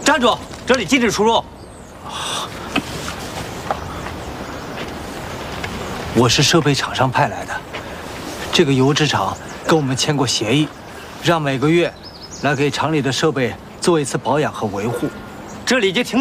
站住！这里禁止出入。 我是设备厂商派来的，这个油脂厂跟我们签过协议，让每个月来给厂里的设备做一次保养和维护。 这里已经停